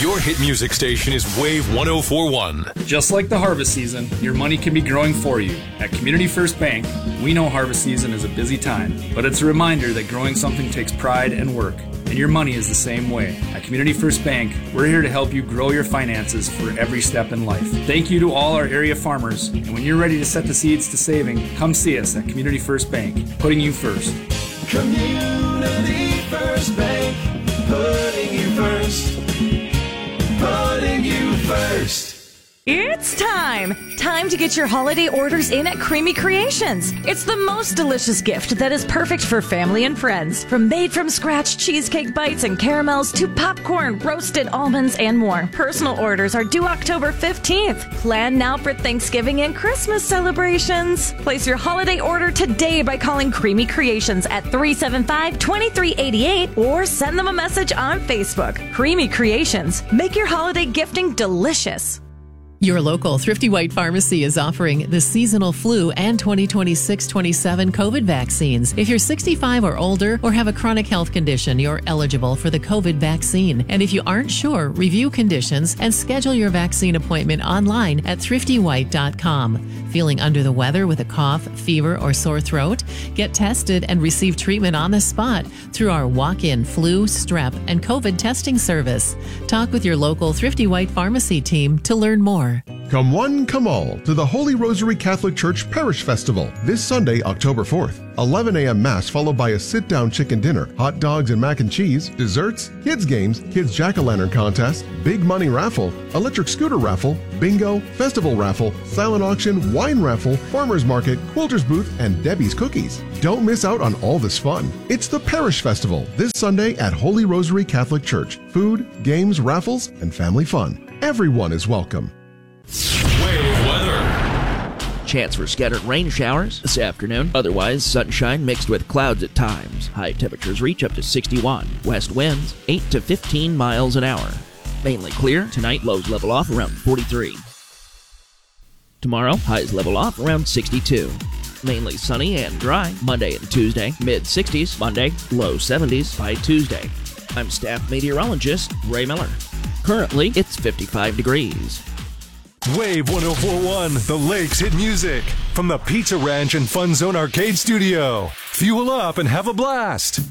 Your hit music station is Wave 1041. Just like the harvest season, your money can be growing for you. At Community First Bank, we know harvest season is a busy time, but it's a reminder that growing something takes pride and work. And your money is the same way. At Community First Bank, we're here to help you grow your finances for every step in life. Thank you to all our area farmers, and when you're ready to set the seeds to saving, come see us at Community First Bank, putting you first. Community First Bank, putting you first. Putting you first. It's time! Time to get your holiday orders in at Creamy Creations. It's the most delicious gift that is perfect for family and friends. From made-from-scratch cheesecake bites and caramels to popcorn, roasted almonds, and more. Personal orders are due October 15th. Plan now for Thanksgiving and Christmas celebrations. Place your holiday order today by calling Creamy Creations at 375-2388 or send them a message on Facebook. Creamy Creations. Make your holiday gifting delicious. Your local Thrifty White Pharmacy is offering the seasonal flu and 2026-27 COVID vaccines. If you're 65 or older or have a chronic health condition, you're eligible for the COVID vaccine. And if you aren't sure, review conditions and schedule your vaccine appointment online at thriftywhite.com. Feeling under the weather with a cough, fever, or sore throat? Get tested and receive treatment on the spot through our walk-in flu, strep, and COVID testing service. Talk with your local Thrifty White Pharmacy team to learn more. Come one, come all to the Holy Rosary Catholic Church Parish Festival this Sunday, October 4th. 11 a.m. Mass followed by a sit-down chicken dinner, hot dogs and mac and cheese, desserts, kids games, kids jack-o'-lantern contest, big money raffle, electric scooter raffle, bingo, festival raffle, silent auction, wine raffle, farmer's market, quilter's booth, and Debbie's cookies. Don't miss out on all this fun. It's the Parish Festival this Sunday at Holy Rosary Catholic Church. Food, games, raffles, and family fun. Everyone is welcome. Wave weather. Chance for scattered rain showers this afternoon. Otherwise, sunshine mixed with clouds at times. High temperatures reach up to 61. West winds 8 to 15 miles an hour. Mainly clear. Tonight, lows level off around 43. Tomorrow, highs level off around 62. Mainly sunny and dry. Monday and Tuesday, mid-60s. Monday, low 70s by Tuesday. I'm staff meteorologist Ray Miller. Currently, it's 55 degrees. Wave 1041, the Lakes hit music. From the Pizza Ranch and Fun Zone Arcade Studio. Fuel up and have a blast.